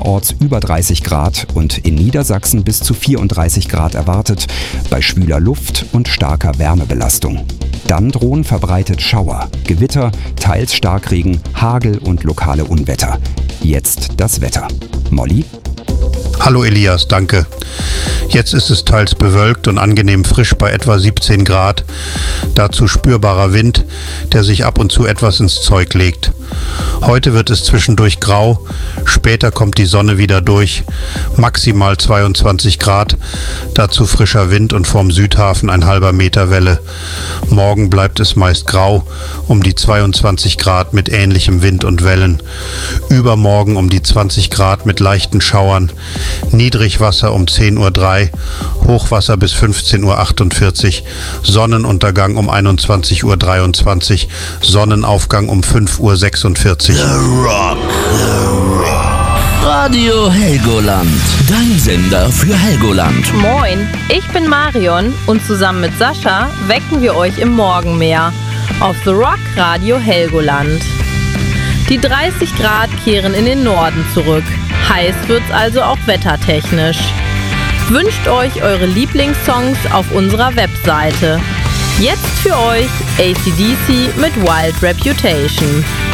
Orts über 30 Grad und in Niedersachsen bis zu 34 Grad erwartet, bei schwüler Luft und starker Wärmebelastung. Dann drohen verbreitet Schauer, Gewitter, teils Starkregen, Hagel und lokale Unwetter. Jetzt das Wetter. Molly? Hallo Elias, danke. Jetzt ist es teils bewölkt und angenehm frisch bei etwa 17 Grad. Dazu spürbarer Wind, der sich ab und zu etwas ins Zeug legt. Heute wird es zwischendurch grau, später kommt die Sonne wieder durch, maximal 22 Grad, dazu frischer Wind und vorm Südhafen ein halber Meter Welle. Morgen bleibt es meist grau, um die 22 Grad mit ähnlichem Wind und Wellen. Übermorgen um die 20 Grad mit leichten Schauern, Niedrigwasser um 10:03 Uhr, Hochwasser bis 15:48 Uhr, Sonnenuntergang um 21:23 Uhr, Sonnenaufgang um 5:46 Uhr. The Rock. Radio Helgoland, dein Sender für Helgoland. Moin, ich bin Marion und zusammen mit Sascha wecken wir euch im Morgenmeer auf The Rock Radio Helgoland. Die 30 Grad kehren in den Norden zurück. Heiß wird's also auch wettertechnisch. Wünscht euch eure Lieblingssongs auf unserer Webseite. Jetzt für euch AC/DC mit Wild Reputation.